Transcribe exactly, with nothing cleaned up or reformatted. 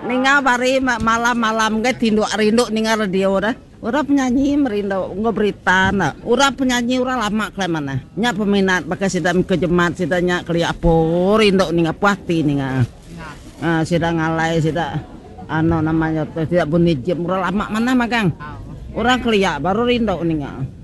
Ninga bari malam-malam ge tindu rindu ninga radio dah. Ura penyanyi merindu nggak berita na. Ura penyanyi ura lama kle mana. Nya peminat pakai sidang kejemat sidanya keli apo rindu ninga puati ninga. Ah sidang ngalai sidang ano namanya tidak bunyi jam ura lama mana magang. Ura keli baru rindu ninga.